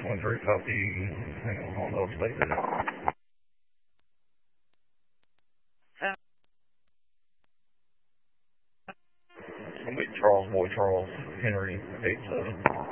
Wondering about the, hang on those later. Charles, Boy Charles, Henry, 87.